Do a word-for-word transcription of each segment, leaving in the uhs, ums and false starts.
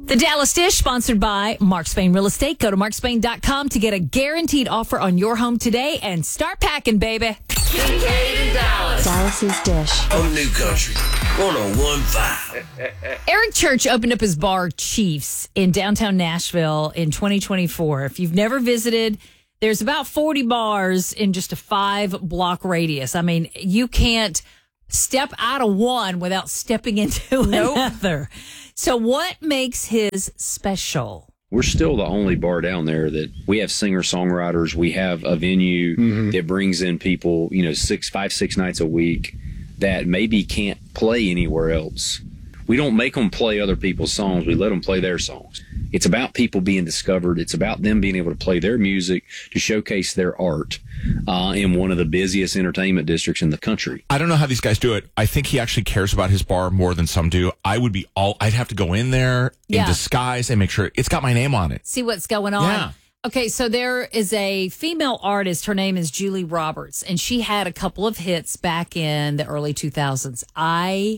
The Dallas Dish, sponsored by Mark Spain Real Estate. Go to mark spain dot com to get a guaranteed offer on your home today and start packing, baby. Kincaid and Dallas. Dallas's Dish. On New Country one oh one point five. Eric Church opened up his bar, Chiefs, in downtown Nashville in twenty twenty-four. If you've never visited, there's about forty bars in just a five-block radius. I mean, you can't step out of one without stepping into nope. another. So what makes his special? We're still the only bar down there that we have singer-songwriters. We have a venue mm-hmm. that brings in people, you know, six, five, six nights a week that maybe can't play anywhere else. We don't make them play other people's songs. We let them play their songs. It's about people being discovered. It's about them being able to play their music to showcase their art uh, in one of the busiest entertainment districts in the country. I don't know how these guys do it. I think he actually cares about his bar more than some do. I would be all, I'd have to go in there yeah. in disguise and make sure it's got my name on it. See what's going on. Yeah. Okay, so there is a female artist. Her name is Julie Roberts, and she had a couple of hits back in the early two thousands. I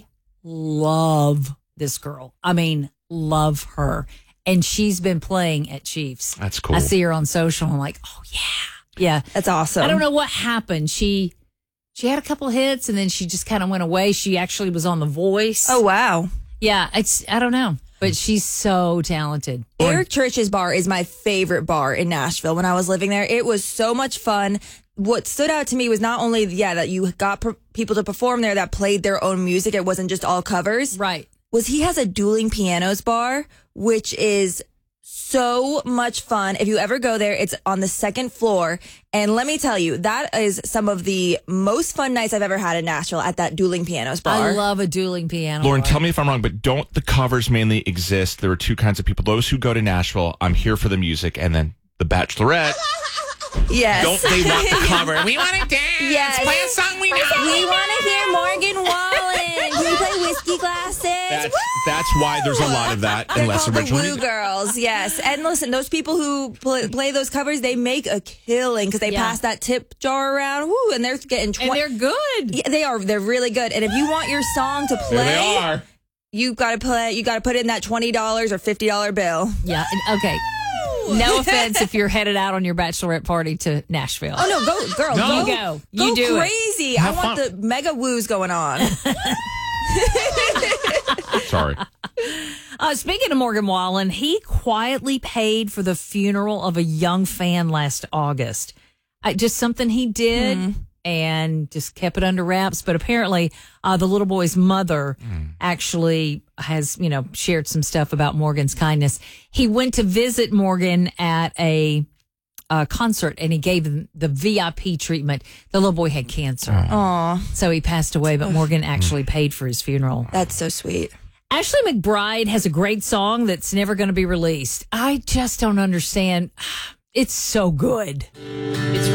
love this girl. I mean, love her. And she's been playing at Chiefs. That's cool. I see her on social. I'm like, oh, yeah. Yeah. That's awesome. I don't know what happened. She she had a couple hits, and then she just kind of went away. She actually was on The Voice. Oh, wow. Yeah, it's I don't know. But she's so talented. Eric Church's bar is my favorite bar in Nashville. When I was living there, it was so much fun. What stood out to me was not only, yeah, that you got per- people to perform there that played their own music. It wasn't just all covers. Right. Was he has a dueling pianos bar, which is so much fun. If you ever go there, it's on the second floor. And let me tell you, that is some of the most fun nights I've ever had in Nashville at that dueling pianos bar. I love a dueling piano Lauren, bar. tell me if I'm wrong, but don't the covers mainly exist? There are two kinds of people. Those who go to Nashville, I'm here for the music, and then the Bachelorette. Yes. Don't they want the cover? We want to dance. Yes. Play a song we know. We want to hear Morgan Wallen. Can you play Whiskey Glasses? That's, Woo! that's why there's a lot of that They're in less called original the Woo music. Girls, yes. And listen, those people who play, play those covers, they make a killing because they Yeah. pass that tip jar around. Woo, and they're getting twenty. And they're good. Yeah, they are. They're really good. And if you want your song to play, There they are. you got to play. You got to put in that twenty dollars or fifty dollar bill. Yeah. and- Okay. No offense if you're headed out on your bachorette party to Nashville. Oh no, go girl, No. go You go. You go do it. crazy. Have I want fun. the mega woos going on. Sorry. Uh, speaking of Morgan Wallen, he quietly paid for the funeral of a young fan last August. Uh, just something he did Hmm. and just kept it under wraps. But apparently, uh, the little boy's mother actually has, you know, shared some stuff about Morgan's kindness. He went to visit Morgan at a uh, concert, and he gave him the V I P treatment. The little boy had cancer, Aw, so he passed away. But Morgan actually paid for his funeral. that's so sweet. Ashley McBryde has a great song that's never going to be released. I just don't understand. It's so good. It's